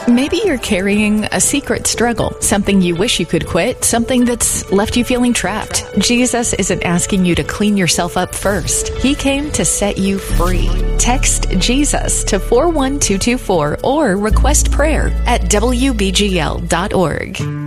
Maybe you're carrying a secret struggle, something you wish you could quit, something that's left you feeling trapped. Jesus isn't asking you to clean yourself up first. He came to set you free. Text Jesus to 41224 or request prayer at WBGL.org.